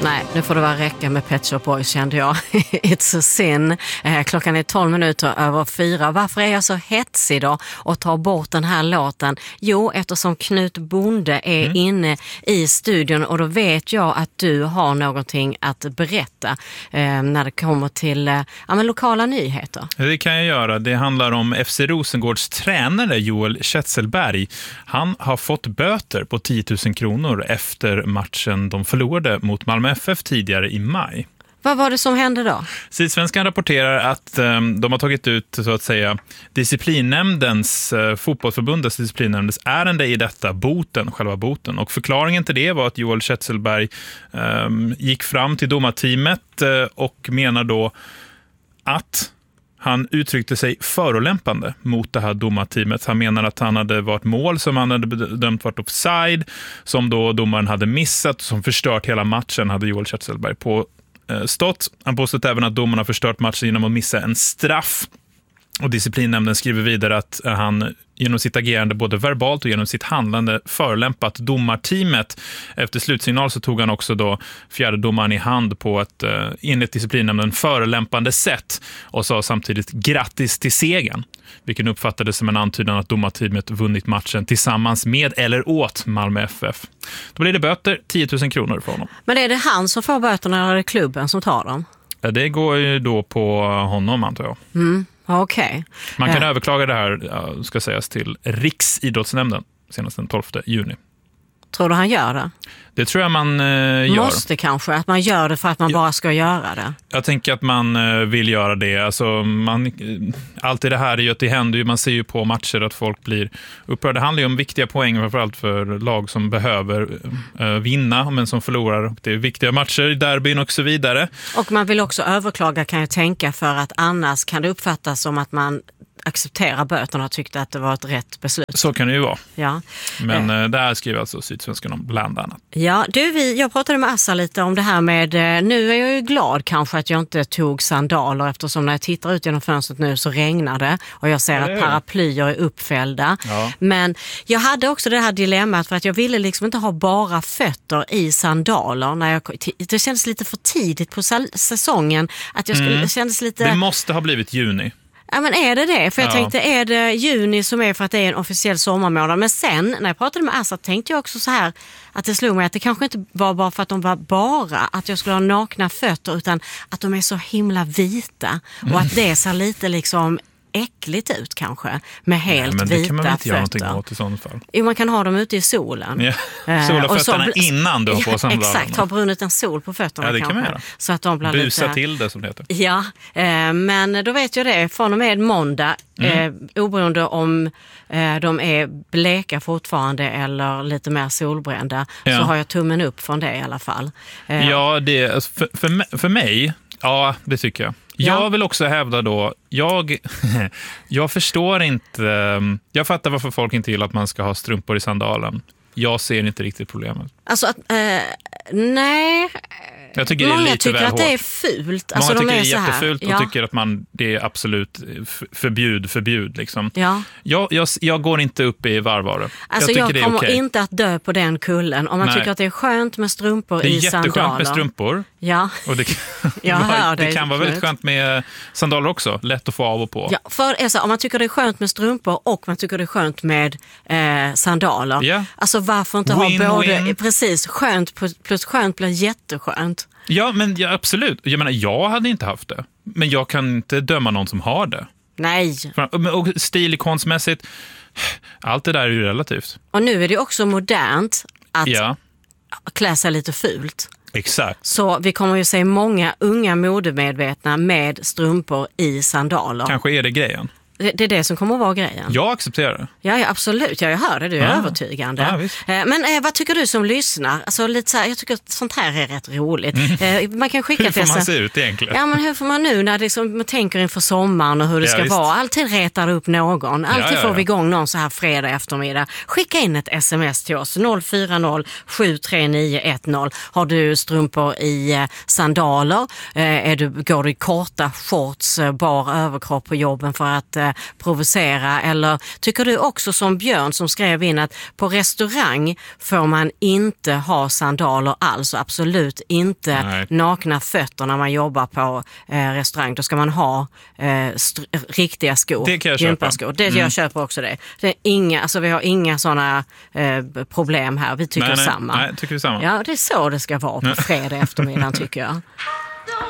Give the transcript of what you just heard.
Nej, nu får det vara räcka med Pet Shop Boys, kände jag. It's a sin. Klockan är 4:12. Varför är jag så hetsig då och tar bort den här låten? Jo, eftersom Knut Bonde är inne i studion och då vet jag att du har någonting att berätta när det kommer till lokala nyheter. Det kan jag göra. Det handlar om FC Rosengårds tränare Joel Kjetselberg. Han har fått böter på 10 000 kronor efter matchen de förlorade mot Malmö FF tidigare i maj. Vad var det som hände då? Sydsvenskan rapporterar att de har tagit ut så att säga fotbollsförbundets disciplinnämndens ärende i detta, själva boten. Och förklaringen till det var att Joel Kjetselberg gick fram till domarteamet och menar då att han uttryckte sig förolämpande mot det här domarteamet. Han menar att han hade varit mål som han hade bedömt varit offside, som då domaren hade missat, som förstört hela matchen, hade Joel Kjetselberg påstått. Han påstått även att domarna förstört matchen genom att missa en straff. Och disciplinnämnden skriver vidare att han genom sitt agerande både verbalt och genom sitt handlande förolämpat domarteamet. Efter slutsignal så tog han också då fjärde domaren i hand på ett enligt disciplinnämnden förolämpande sätt och sa samtidigt grattis till segern, vilken uppfattades som en antydan att domarteamet vunnit matchen tillsammans med eller åt Malmö FF. Då blir det böter, 10 000 kronor för honom. Men är det han som får böterna eller är det klubben som tar dem? Ja, det går ju då på honom, antar jag. Okej. Man kan överklaga det här, ska sägas, till Riksidrottsnämnden senast den 12 juni. Tror du han gör det? Det tror jag man gör. Måste kanske, att man gör det för att man bara ska göra det. Jag tänker att man vill göra det. Alltså, allt det här är ju att det händer ju, man ser ju på matcher att folk blir upprörda. Det handlar ju om viktiga poäng, framförallt för lag som behöver vinna, men som förlorar. Det är viktiga matcher i derbyn och så vidare. Och man vill också överklaga, kan jag tänka, för att annars kan det uppfattas som att man acceptera böterna och tyckte att det var ett rätt beslut. Så kan det ju vara. Ja. Men där skriver alltså Sydsvenskan om bland annat. Ja, jag pratade med Assa lite om det här med, nu är jag ju glad kanske att jag inte tog sandaler, eftersom när jag tittar ut genom fönstret nu så regnar det och jag ser att paraplyer är uppfällda. Ja. Men jag hade också det här dilemmat för att jag ville liksom inte ha bara fötter i sandaler. Det kändes lite för tidigt på säsongen att jag skulle, kändes lite... Det måste ha blivit juni. Ja, men är det? För jag tänkte, är det juni som är för att det är en officiell sommarmånad? Men sen, när jag pratade med Assa, tänkte jag också så här att det slog mig att det kanske inte var bara för att de var bara att jag skulle ha nakna fötter, utan att de är så himla vita och att det ser lite liksom äckligt ut kanske, med helt vita fötter. Men det kan man inte göra någonting åt i sådant fall. Jo, man kan ha dem ute i solen. Ja. Sola fötterna innan du har på sandalerna. Exakt, ha brunnit en sol på fötterna. Ja, det kanske. Kan man göra. Så att de blir busa lite... till det, som det heter. Ja, men då vet jag det. Från och med måndag, oberoende om de är bleka fortfarande eller lite mer solbrända, så har jag tummen upp från det i alla fall. Ja, det, för mig, ja, det tycker jag. Jag vill också hävda då, jag förstår inte, jag fattar varför folk inte gillar att man ska ha strumpor i sandalen. Jag ser inte riktigt problemet. Alltså att, nej... Jag tycker det är lite tycker väl att hårt. det är fult. Alltså, många tycker det är jättefult och tycker att det är absolut förbjud liksom. Ja. Jag går inte upp i varvare. Alltså jag kommer inte att dö på den kullen. Om man tycker att det är skönt med strumpor i sandaler. Det är jätteskönt med strumpor. Ja. Och det kan vara väldigt skönt med sandaler också. Lätt att få av och på. Ja, för alltså, om man tycker det är skönt med strumpor och man tycker det är skönt med sandaler. Yeah. Alltså varför inte ha både... Precis, skönt plus skönt blir jätteskönt. Ja, men absolut. Jag menar, jag hade inte haft det. Men jag kan inte döma någon som har det. Nej. Och stilikonsmässigt, allt det där är ju relativt. Och nu är det också modernt att klä sig lite fult. Exakt. Så vi kommer ju se många unga modemedvetna med strumpor i sandaler. Kanske är det grejen. Det är det som kommer att vara grejen. Jag accepterar det. Ja, absolut. Jag hör det. Du är övertygande. Ja, men vad tycker du som lyssnar? Alltså, lite så här, jag tycker att sånt här är rätt roligt. Man kan skicka hur får man se ut egentligen? Ja, men hur får man nu när liksom, man tänker inför sommaren och hur det ska vara? Alltid retar upp någon. Alltid får vi igång någon så här fredag eftermiddag. Skicka in ett sms till oss. 040 73910. Har du strumpor i sandaler? Går du i korta shorts, bar överkropp på jobben för att provocera? Eller tycker du också som Björn som skrev in att på restaurang får man inte ha sandaler alls och absolut inte nakna fötter när man jobbar på restaurang. Då ska man ha riktiga skor. Det kan jag köpa. Jag köper också det. Vi har inga sådana problem här. Vi tycker samma. Nej, tycker vi samma. Ja, det är så det ska vara på fredag eftermiddag tycker jag.